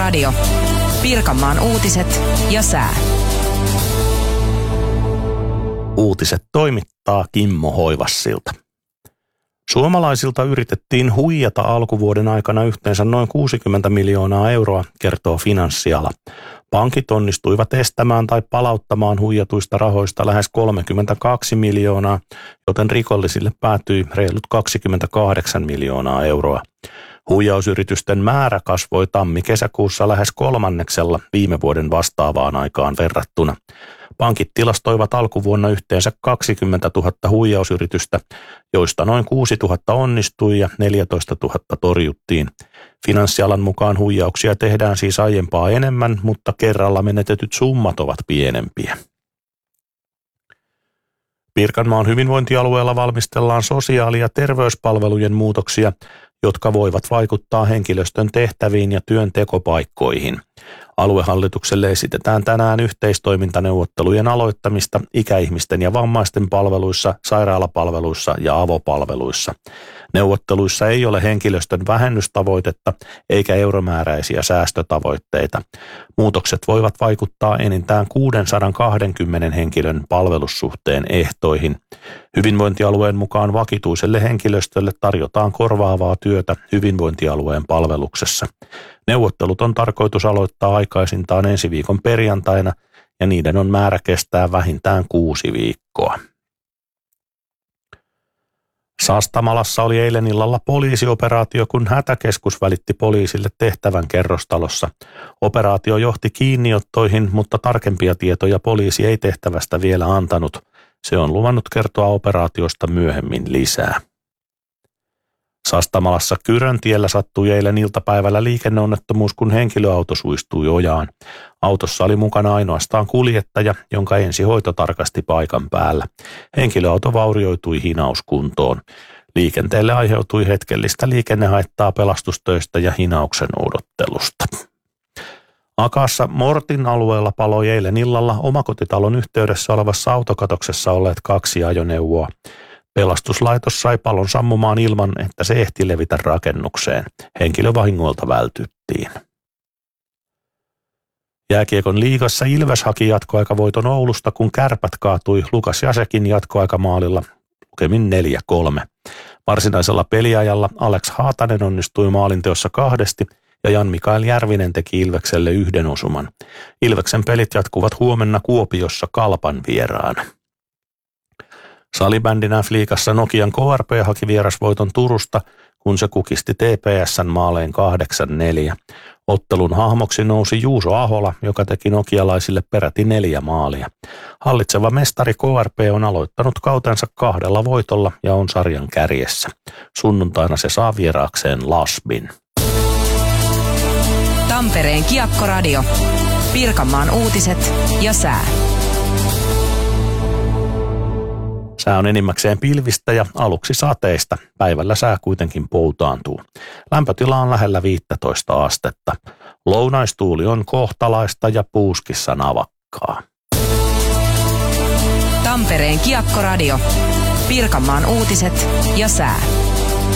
Kiekko-radio. Pirkanmaan uutiset ja sää. Uutiset toimittaa Kimmo Hoivassilta. Suomalaisilta yritettiin huijata alkuvuoden aikana yhteensä noin 60 miljoonaa euroa, kertoo Finanssiala. Pankit onnistuivat estämään tai palauttamaan huijatuista rahoista lähes 32 miljoonaa, joten rikollisille päätyi reilut 28 miljoonaa euroa. Huijausyritysten määrä kasvoi tammi-kesäkuussa lähes 1/3 viime vuoden vastaavaan aikaan verrattuna. Pankit tilastoivat alkuvuonna yhteensä 20 000 huijausyritystä, joista noin 6 000 onnistui ja 14 000 torjuttiin. Finanssialan mukaan huijauksia tehdään siis aiempaa enemmän, mutta kerralla menetetyt summat ovat pienempiä. Pirkanmaan hyvinvointialueella valmistellaan sosiaali- ja terveyspalvelujen muutoksia, jotka voivat vaikuttaa henkilöstön tehtäviin ja työntekopaikkoihin. Aluehallitukselle esitetään tänään yhteistoimintaneuvottelujen aloittamista ikäihmisten ja vammaisten palveluissa, sairaalapalveluissa ja avopalveluissa. Neuvotteluissa ei ole henkilöstön vähennystavoitetta eikä euromääräisiä säästötavoitteita. Muutokset voivat vaikuttaa enintään 620 henkilön palvelussuhteen ehtoihin. Hyvinvointialueen mukaan vakituiselle henkilöstölle tarjotaan korvaavaa työtä hyvinvointialueen palveluksessa. Neuvottelut on tarkoitus aloittaa aikaisintaan ensi viikon perjantaina ja niiden on määrä kestää vähintään 6 viikkoa. Sastamalassa oli eilen illalla poliisioperaatio, kun hätäkeskus välitti poliisille tehtävän kerrostalossa. Operaatio johti kiinniottoihin, mutta tarkempia tietoja poliisi ei tehtävästä vielä antanut. Se on luvannut kertoa operaatiosta myöhemmin lisää. Sastamalassa Kyröntiellä sattui eilen iltapäivällä liikenneonnettomuus, kun henkilöauto suistui ojaan. Autossa oli mukana ainoastaan kuljettaja, jonka ensihoito tarkasti paikan päällä. Henkilöauto vaurioitui hinauskuntoon. Liikenteelle aiheutui hetkellistä liikennehaittaa pelastustöistä ja hinauksen odottelusta. Akaassa Mortin alueella paloi eilen illalla omakotitalon yhteydessä olevassa autokatoksessa olleet 2 ajoneuvoa. Pelastuslaitos sai palon sammumaan ilman, että se ehti levitä rakennukseen. Henkilövahingoilta vältyttiin. Jääkiekon liigassa Ilves haki jatkoaikavoiton Oulusta, kun Kärpät kaatui Lukas Jasekin jatkoaikamaalilla lukemin 4-3. Varsinaisella peliajalla Alex Haatanen onnistui maalinteossa 2 ja Jan-Mikael Järvinen teki Ilvekselle 1 osuman. Ilveksen pelit jatkuvat huomenna Kuopiossa Kalpan vieraana. Salibändin F-liigassa Nokian KRP haki vierasvoiton Turusta, kun se kukisti TPS:n maalein 8-4. Ottelun hahmoksi nousi Juuso Ahola, joka teki nokialaisille peräti 4 maalia. Hallitseva mestari KRP on aloittanut kautensa 2 voitolla ja on sarjan kärjessä. Sunnuntaina se saa vieraakseen Lasbin. Tampereen Kiekko-radio. Pirkanmaan uutiset ja sää. Sää on enimmäkseen pilvistä ja aluksi sateista. Päivällä sää kuitenkin poutaantuu. Lämpötila on lähellä 15 astetta. Lounaistuuli on kohtalaista ja puuskissa navakkaa. Tampereen Kiekko-radio. Pirkanmaan uutiset ja sää.